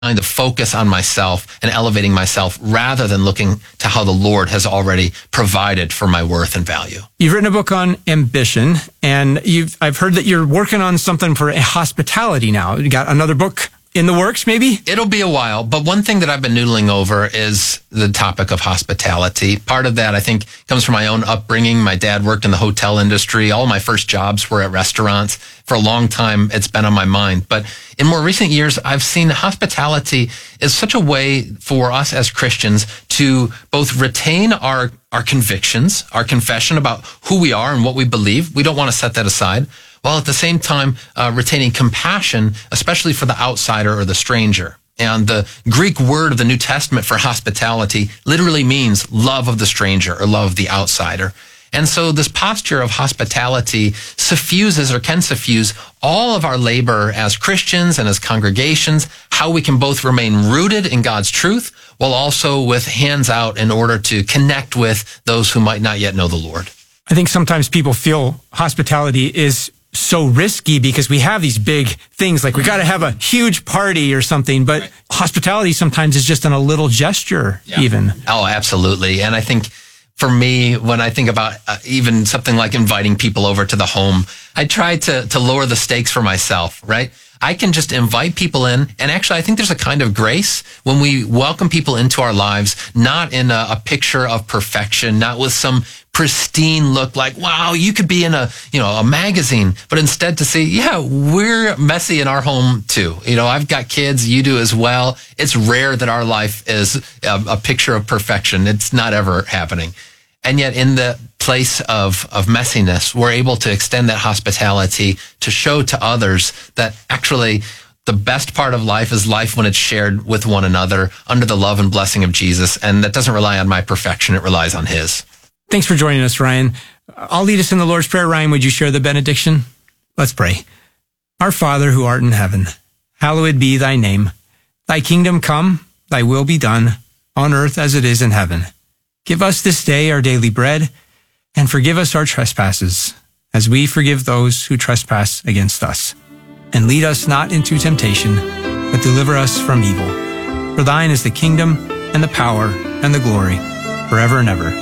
trying to focus on myself and elevating myself rather than looking to how the Lord has already provided for my worth and value. You've written a book on ambition, and I've heard that you're working on something for hospitality now. You got another book in the works, maybe? It'll be a while, but one thing that I've been noodling over is the topic of hospitality. Part of that, I think, comes from my own upbringing. My dad worked in the hotel industry. All my first jobs were at restaurants. For a long time, it's been on my mind. But in more recent years, I've seen hospitality is such a way for us as Christians to both retain our convictions, our confession about who we are and what we believe. We don't want to set that aside, while at the same time retaining compassion, especially for the outsider or the stranger. And the Greek word of the New Testament for hospitality literally means love of the stranger or love of the outsider. And so this posture of hospitality suffuses or can suffuse all of our labor as Christians and as congregations, how we can both remain rooted in God's truth while also with hands out in order to connect with those who might not yet know the Lord. I think sometimes people feel hospitality is so risky because we have these big things like we got to have a huge party or something, but hospitality sometimes is just in a little gesture even. Oh, absolutely. And I think for me, when I think about even something like inviting people over to the home, I try to lower the stakes for myself, right? I can just invite people in. And actually, I think there's a kind of grace when we welcome people into our lives, not in a picture of perfection, not with some pristine look like, wow, you could be in a magazine, but instead to say, yeah, we're messy in our home too. I've got kids, you do as well. It's rare that our life is a picture of perfection. It's not ever happening. And yet in the place of messiness, we're able to extend that hospitality to show to others that actually the best part of life is life when it's shared with one another under the love and blessing of Jesus. And that doesn't rely on my perfection. It relies on his. Thanks for joining us, Ryan. I'll lead us in the Lord's Prayer. Ryan, would you share the benediction? Let's pray. Our Father who art in heaven, hallowed be thy name. Thy kingdom come, thy will be done, on earth as it is in heaven. Give us this day our daily bread, and forgive us our trespasses, as we forgive those who trespass against us. And lead us not into temptation, but deliver us from evil. For thine is the kingdom, and the power, and the glory, forever and ever.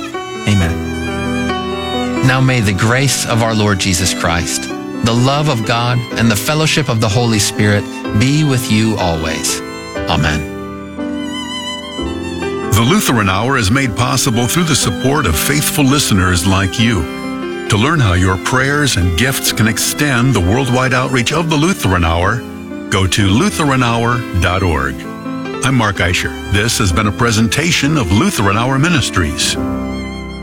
Amen. Now may the grace of our Lord Jesus Christ, the love of God, and the fellowship of the Holy Spirit be with you always. Amen. The Lutheran Hour is made possible through the support of faithful listeners like you. To learn how your prayers and gifts can extend the worldwide outreach of the Lutheran Hour, go to LutheranHour.org. I'm Mark Eicher. This has been a presentation of Lutheran Hour Ministries.